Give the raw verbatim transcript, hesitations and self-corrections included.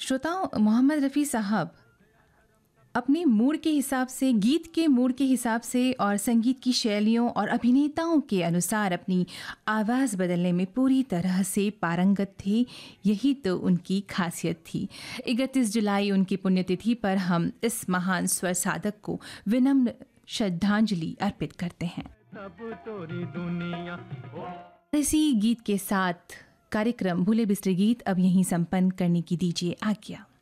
श्रोताओं, मोहम्मद रफ़ी साहब अपने मूड के हिसाब से, गीत के मूड के हिसाब से और संगीत की शैलियों और अभिनेताओं के अनुसार अपनी आवाज़ बदलने में पूरी तरह से पारंगत थे। यही तो उनकी खासियत थी। इकतीस जुलाई उनकी पुण्यतिथि पर हम इस महान स्वर साधक को विनम्र श्रद्धांजलि अर्पित करते हैं। इसी गीत के साथ कार्यक्रम भूले बिसरे गीत अब यहीं संपन्न करने की दीजिए आज्ञा।